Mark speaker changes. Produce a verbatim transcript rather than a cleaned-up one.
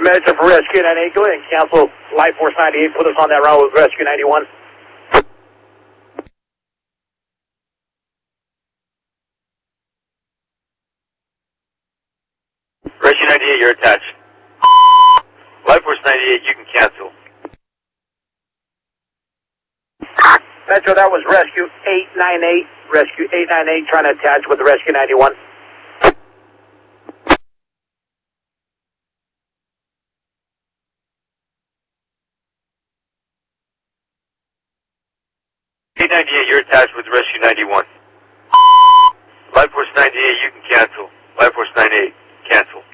Speaker 1: Measure for Rescue ninety-eight. Go ahead and cancel Life Force ninety-eight. Put us on that route with Rescue ninety-one.
Speaker 2: Rescue ninety-eight, you're attached. Life Force ninety-eight, you can cancel.
Speaker 1: Metro, that was Rescue eight ninety-eight. Rescue eight ninety-eight trying to attach with the Rescue ninety-one.
Speaker 2: eight ninety-eight, you're attached with Rescue ninety-one. Life Force ninety-eight, you can cancel. Life Force ninety-eight, cancel.